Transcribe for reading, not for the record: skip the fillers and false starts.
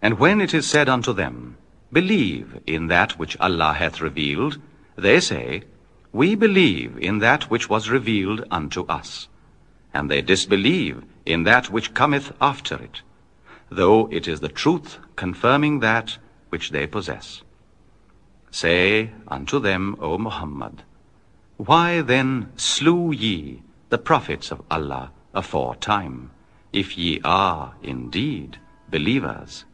And when it is said unto them, Believe in that which Allah hath revealed, they say, We believe in that which was revealed unto us. And they disbelieve in that which cometh after it, though it is the truth confirming that which they possess. Say unto them, O Muhammad, Why then slew ye the prophets of Allah aforetime, if ye are indeed believers?